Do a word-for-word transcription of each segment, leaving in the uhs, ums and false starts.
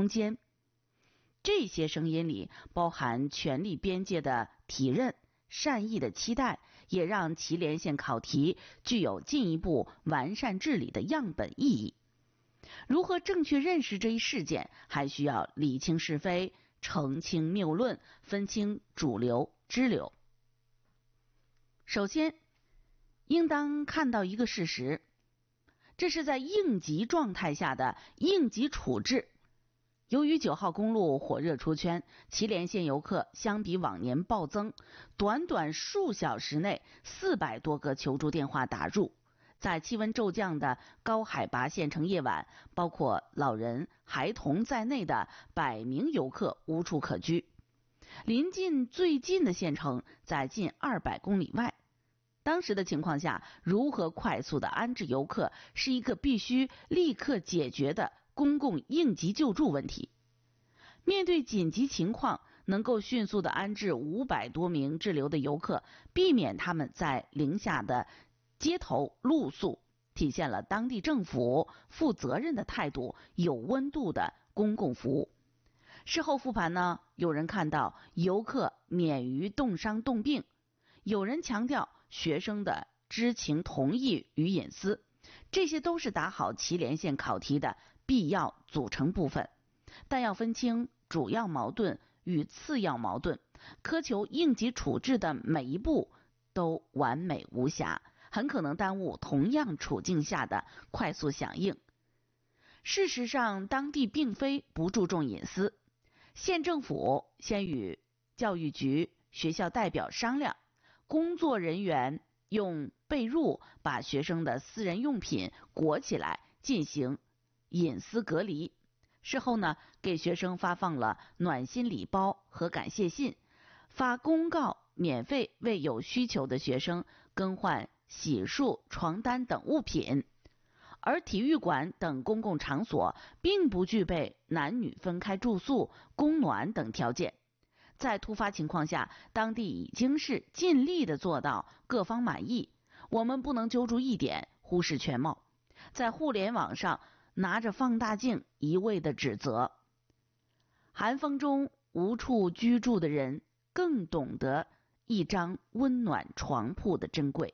间。这些声音里包含权力边界的体认、善意的期待，也让祁连县考题具有进一步完善治理的样本意义。如何正确认识这一事件，还需要理清是非，澄清谬论，分清主流支流。首先，应当看到一个事实，这是在应急状态下的应急处置。由于九号公路火热出圈，祁连县游客相比往年暴增，短短数小时内四百多个求助电话打入。在气温骤降的高海拔县城夜晚，包括老人、孩童在内的百名游客无处可居。临近最近的县城在近二百公里外。当时的情况下，如何快速的安置游客是一个必须立刻解决的公共应急救助问题。面对紧急情况，能够迅速的安置五百多名滞留的游客，避免他们在零下的街头露宿，体现了当地政府负责任的态度，有温度的公共服务。事后复盘呢，有人看到游客免于冻伤冻病，有人强调学生的知情同意与隐私，这些都是打好祁连县考题的必要组成部分。但要分清主要矛盾与次要矛盾，苛求应急处置的每一步都完美无瑕，很可能耽误同样处境下的快速响应。事实上，当地并非不注重隐私，县政府先与教育局、学校代表商量，工作人员用被褥把学生的私人用品裹起来进行隐私隔离。事后呢，给学生发放了暖心礼包和感谢信，发公告免费为有需求的学生更换洗漱、床单等物品。而体育馆等公共场所并不具备男女分开住宿、供暖等条件。在突发情况下，当地已经是尽力的做到各方满意，我们不能揪住一点忽视全貌，在互联网上拿着放大镜一味的指责。寒风中无处居住的人更懂得一张温暖床铺的珍贵。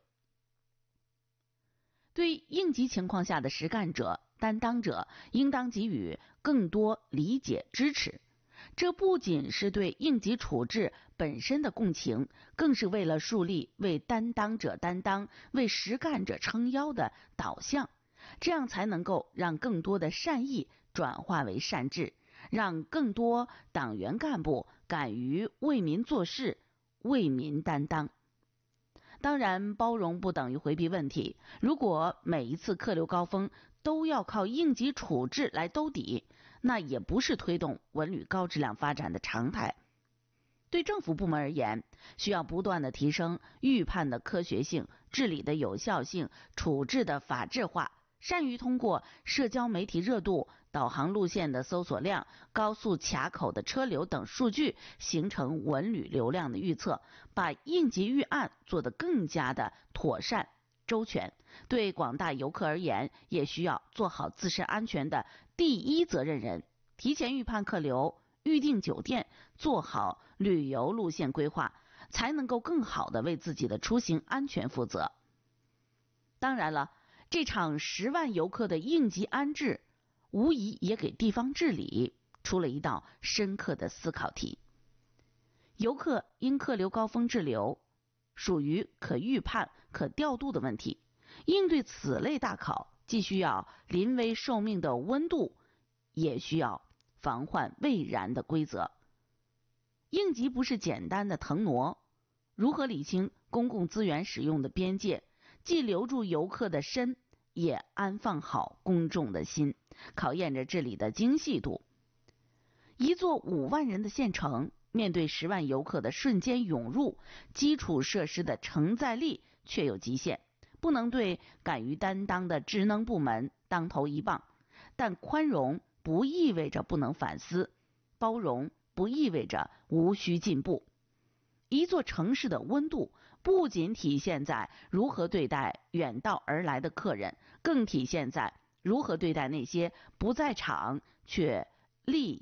对应急情况下的实干者、担当者，应当给予更多理解支持。这不仅是对应急处置本身的共情，更是为了树立为担当者担当、为实干者撑腰的导向，这样才能够让更多的善意转化为善治，让更多党员干部敢于为民做事、为民担当。当然，包容不等于回避问题，如果每一次客流高峰都要靠应急处置来兜底，那也不是推动文旅高质量发展的常态。对政府部门而言，需要不断的提升预判的科学性、治理的有效性、处置的法治化，善于通过社交媒体热度、导航路线的搜索量、高速卡口的车流等数据，形成文旅流量的预测，把应急预案做得更加的妥善周全。对广大游客而言，也需要做好自身安全的第一责任人，提前预判客流，预订酒店，做好旅游路线规划，才能够更好的为自己的出行安全负责。当然了，这场十万游客的应急安置，无疑也给地方治理出了一道深刻的思考题。游客因客流高峰滞留，属于可预判、可调度的问题。应对此类大考，既需要临危受命的温度，也需要防患未然的规则。应急不是简单的腾挪，如何理清公共资源使用的边界，既留住游客的身，也安放好公众的心，考验着治理的精细度。一座五万人的县城，面对十万游客的瞬间涌入，基础设施的承载力却有极限，不能对敢于担当的职能部门当头一棒。但宽容不意味着不能反思，包容不意味着无需进步。一座城市的温度不仅体现在如何对待远道而来的客人，更体现在如何对待那些不在场却利